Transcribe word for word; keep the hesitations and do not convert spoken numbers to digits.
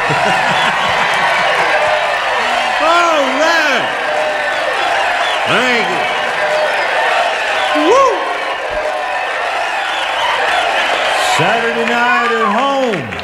All right. Thank you. Woo! Saturday night at home.